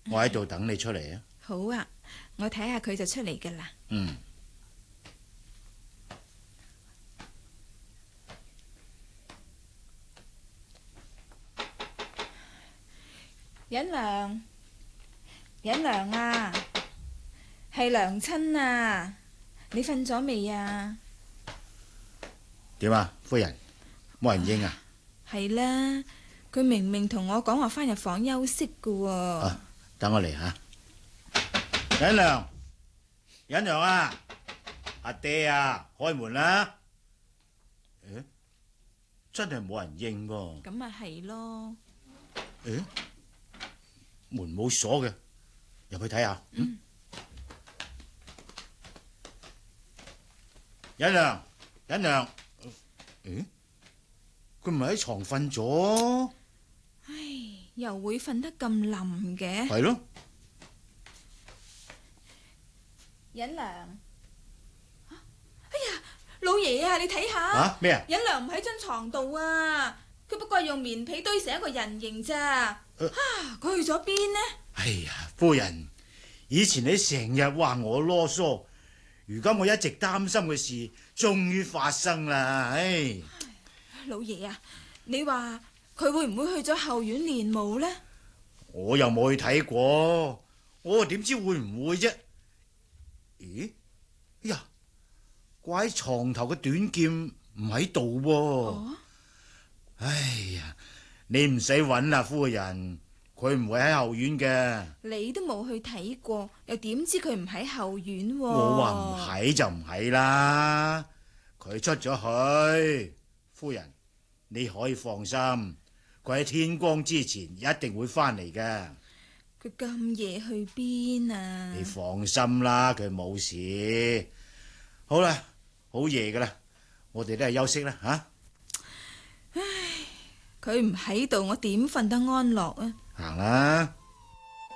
我喺度等你出嚟啊。 好啊，我睇下佢就出嚟噶啦。忍良，忍良啊，係娘親啊，你瞓咗未啊？ 點啊，夫人，冇人應啊？ 係啦，佢明明同我講話返入房休息噶喎。 等我嚟吓。忍良，忍良啊，阿爹啊，開門啦。誒，真係冇人應噃。 咁咪係咯。 誒，門冇鎖嘅，入去睇下。忍良，忍良。誒，佢唔係喺床瞓咗？ 唉，又會瞓得咁冧嘅。 係咯。 忍良，哎呀，老爺啊，你睇下。 咩啊？ 忍良唔喺張床度啊，佢不過係用棉被堆成一個人形咋。佢去咗邊呢？ 哎呀，夫人，以前你成日話我囉嗦，如今我一直擔心嘅事終於發生啦。唉， 老爺啊，你話佢會唔會去咗後院練武呢？ 我又冇去睇過，我又點知會唔會啫？咦，哎呀，掛喺床頭嘅短劍唔喺度喎。哎呀，你唔使揾啦，夫人，佢唔會喺後院嘅。 你都冇去睇過，又點知佢唔喺後院喎？ 我話唔喺就唔喺啦，佢出咗去。夫人，你可以放心，佢喺天光之前一定會翻嚟嘅。 佢咁夜去邊啊？ 你放心啦，佢冇事。好啦，好夜噶啦，我哋都係休息啦吓。 唉，佢唔喺度，我點瞓得安樂啊？ 行啦。